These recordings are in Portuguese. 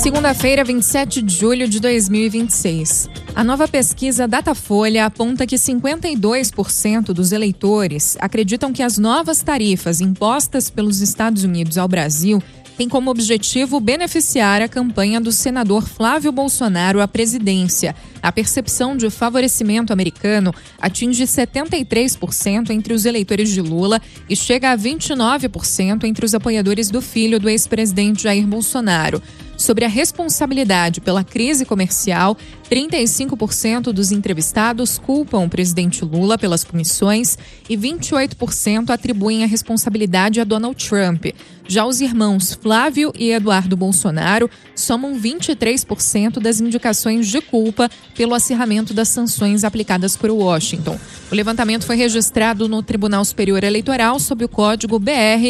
Segunda-feira, 27 de julho de 2026. A nova pesquisa Datafolha aponta que 52% dos eleitores acreditam que as novas tarifas impostas pelos Estados Unidos ao Brasil têm como objetivo beneficiar a campanha do senador Flávio Bolsonaro à presidência. A percepção de favorecimento americano atinge 73% entre os eleitores de Lula e chega a 29% entre os apoiadores do filho do ex-presidente Jair Bolsonaro. Sobre a responsabilidade pela crise comercial, 35% dos entrevistados culpam o presidente Lula pelas comissões e 28% atribuem a responsabilidade a Donald Trump. Já os irmãos Flávio e Eduardo Bolsonaro somam 23% das indicações de culpa pelo acirramento das sanções aplicadas por Washington. O levantamento foi registrado no Tribunal Superior Eleitoral sob o código BR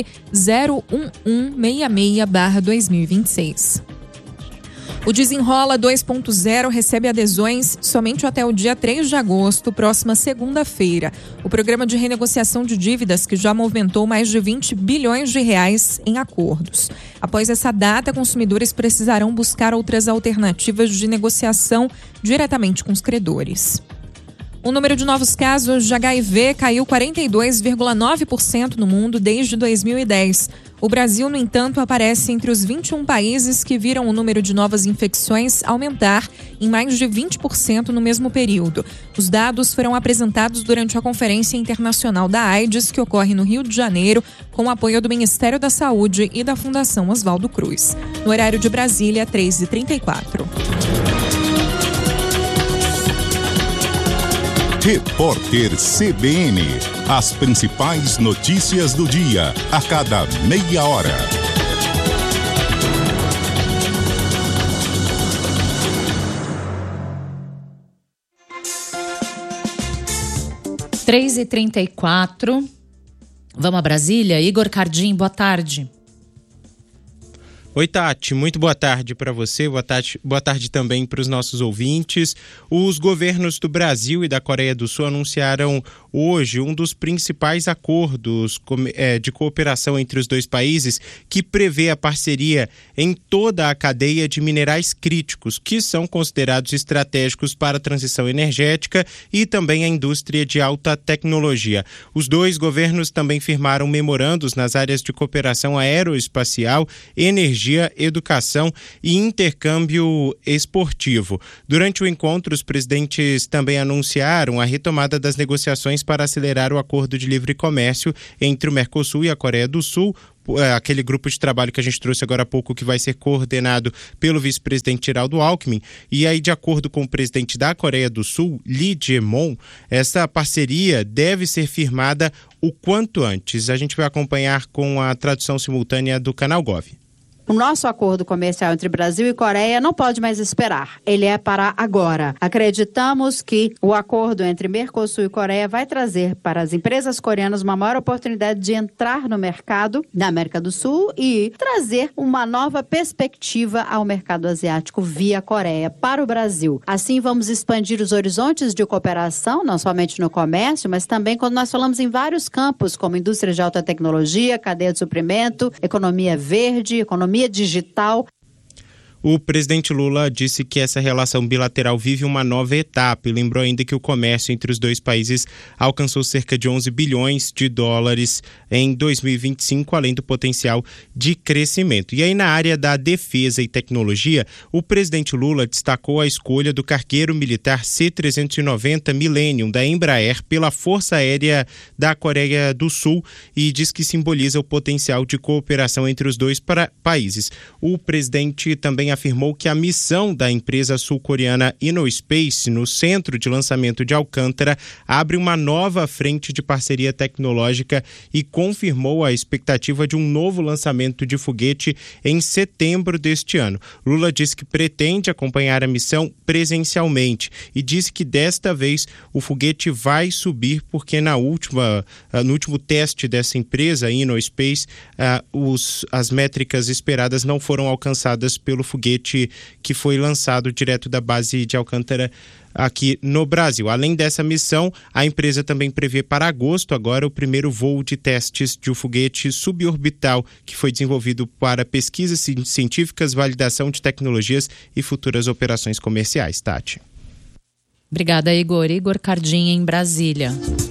01166/2026. O Desenrola 2.0 recebe adesões somente até o dia 3 de agosto, próxima segunda-feira. O programa de renegociação de dívidas, que já movimentou mais de 20 bilhões de reais em acordos. Após essa data, consumidores precisarão buscar outras alternativas de negociação diretamente com os credores. O número de novos casos de HIV caiu 42,9% no mundo desde 2010. O Brasil, no entanto, aparece entre os 21 países que viram o número de novas infecções aumentar em mais de 20% no mesmo período. Os dados foram apresentados durante a Conferência Internacional da AIDS, que ocorre no Rio de Janeiro, com o apoio do Ministério da Saúde e da Fundação Oswaldo Cruz. No horário de Brasília, 3h34. Repórter CBN. As principais notícias do dia, a cada meia hora. Três e 34. Vamos a Brasília? Igor Cardim, boa tarde. Oi, Tati, muito boa tarde para você, boa tarde também para os nossos ouvintes. Os governos do Brasil e da Coreia do Sul anunciaram hoje um dos principais acordos de cooperação entre os dois países, que prevê a parceria em toda a cadeia de minerais críticos, que são considerados estratégicos para a transição energética e também a indústria de alta tecnologia. Os dois governos também firmaram memorandos nas áreas de cooperação aeroespacial, energia, educação e intercâmbio esportivo. Durante o encontro, os presidentes também anunciaram a retomada das negociações para acelerar o acordo de livre comércio entre o Mercosul e a Coreia do Sul, aquele grupo de trabalho que a gente trouxe agora há pouco, que vai ser coordenado pelo vice-presidente Geraldo Alckmin. E aí, de acordo com o presidente da Coreia do Sul, Lee Jae-myung, essa parceria deve ser firmada o quanto antes. A gente vai acompanhar com a tradução simultânea do Canal Gov. O nosso acordo comercial entre Brasil e Coreia não pode mais esperar. Ele é para agora. Acreditamos que o acordo entre Mercosul e Coreia vai trazer para as empresas coreanas uma maior oportunidade de entrar no mercado da América do Sul e trazer uma nova perspectiva ao mercado asiático via Coreia para o Brasil. Assim, vamos expandir os horizontes de cooperação, não somente no comércio, mas também quando nós falamos em vários campos, como indústria de alta tecnologia, cadeia de suprimento, economia verde, economia digital. O presidente Lula disse que essa relação bilateral vive uma nova etapa e lembrou ainda que o comércio entre os dois países alcançou cerca de 11 bilhões de dólares em 2025, além do potencial de crescimento. E aí, na área da defesa e tecnologia, o presidente Lula destacou a escolha do cargueiro militar C-390 Millennium da Embraer pela Força Aérea da Coreia do Sul e diz que simboliza o potencial de cooperação entre os dois países. O presidente também afirmou que a missão da empresa sul-coreana InnoSpace no centro de lançamento de Alcântara abre uma nova frente de parceria tecnológica e confirmou a expectativa de um novo lançamento de foguete em setembro deste ano. Lula disse que pretende acompanhar a missão presencialmente e disse que desta vez o foguete vai subir porque no último teste dessa empresa, InnoSpace, as métricas esperadas não foram alcançadas pelo foguete. foguete que foi lançado direto da base de Alcântara aqui no Brasil. Além dessa missão, a empresa também prevê para agosto agora o primeiro voo de testes de um foguete suborbital que foi desenvolvido para pesquisas científicas, validação de tecnologias e futuras operações comerciais. Tati. Obrigada, Igor. Igor Cardin, em Brasília.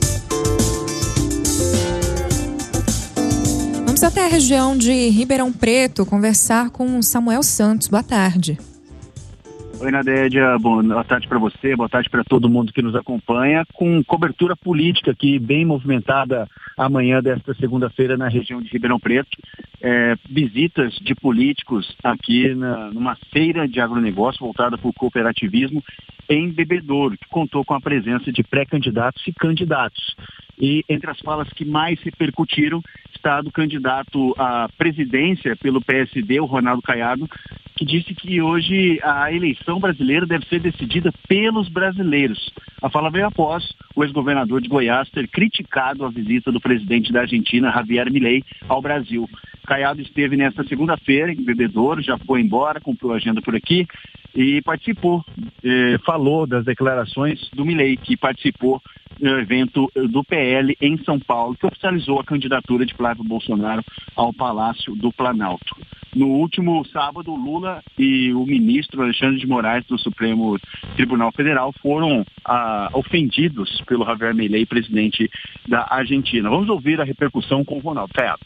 Vamos até a região de Ribeirão Preto conversar com Samuel Santos. Boa tarde. Oi, Nadédia, boa tarde para você, boa tarde para todo mundo que nos acompanha, com cobertura política aqui bem movimentada amanhã desta segunda-feira na região de Ribeirão Preto. Visitas de políticos aqui numa feira de agronegócio voltada para o cooperativismo em Bebedouro, que contou com a presença de pré-candidatos e candidatos. E entre as falas que mais repercutiram está do candidato à presidência pelo PSD, o Ronaldo Caiado, que disse que hoje a eleição brasileira deve ser decidida pelos brasileiros. A fala veio após o ex-governador de Goiás ter criticado a visita do presidente da Argentina, Javier Milei, ao Brasil. Caiado esteve nesta segunda-feira em Bebedouro, já foi embora, comprou agenda por aqui e participou, falou das declarações do Milei, que participou no evento do PL em São Paulo, que oficializou a candidatura de Flávio Bolsonaro ao Palácio do Planalto. No último sábado, Lula e o ministro Alexandre de Moraes do Supremo Tribunal Federal foram ofendidos pelo Javier Milei, presidente da Argentina. Vamos ouvir a repercussão com o Ronaldo Caiado.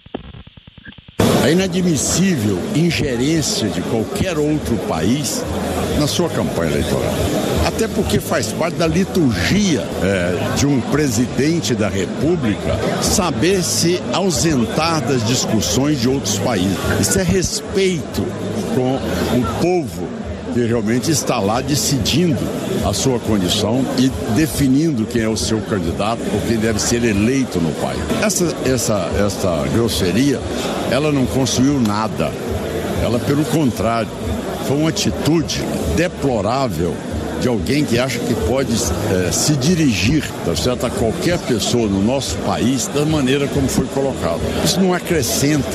É inadmissível ingerência de qualquer outro país na sua campanha eleitoral. Até porque faz parte da liturgia de um presidente da República saber se ausentar das discussões de outros países. Isso é respeito com o povo que realmente está lá decidindo a sua condição e definindo quem é o seu candidato ou quem deve ser eleito no país. Essa grosseria, ela não construiu nada. Ela, pelo contrário, foi uma atitude deplorável de alguém que acha que pode se dirigir, tá certo, a qualquer pessoa no nosso país da maneira como foi colocado. Isso não acrescenta.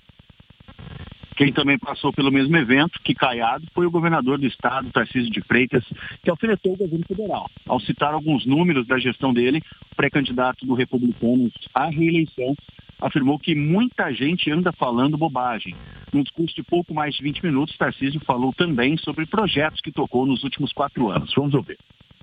Quem também passou pelo mesmo evento que Caiado foi o governador do estado, Tarcísio de Freitas, que alfinetou o governo federal. Ao citar alguns números da gestão dele, o pré-candidato do Republicanos à reeleição afirmou que muita gente anda falando bobagem. Num discurso de pouco mais de 20 minutos, Tarcísio falou também sobre projetos que tocou nos últimos 4 anos. Vamos ouvir.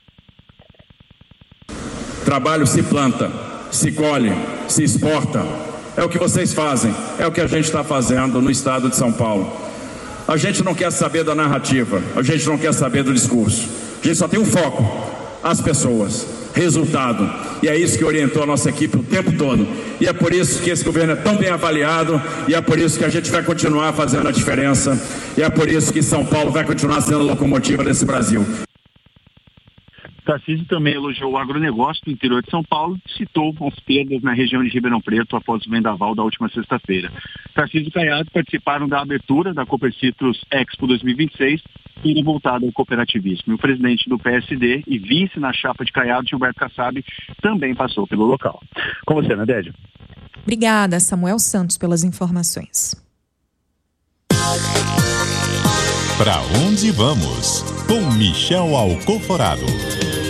Trabalho se planta, se colhe, se exporta. É o que vocês fazem, é o que a gente está fazendo no estado de São Paulo. A gente não quer saber da narrativa, a gente não quer saber do discurso. A gente só tem um foco, as pessoas, resultado. E é isso que orientou a nossa equipe o tempo todo. E é por isso que esse governo é tão bem avaliado, e é por isso que a gente vai continuar fazendo a diferença, e é por isso que São Paulo vai continuar sendo a locomotiva desse Brasil. Tarcísio também elogiou o agronegócio do interior de São Paulo e citou as perdas na região de Ribeirão Preto após o vendaval da última sexta-feira. Tarcísio e Caiado participaram da abertura da Cooper Citrus Expo 2026 e voltada ao cooperativismo. E o presidente do PSD e vice na chapa de Caiado, Gilberto Kassab, também passou pelo local. Com você, Nadédia. Obrigada, Samuel Santos, pelas informações. Para onde vamos? Com Michel Alcoforado.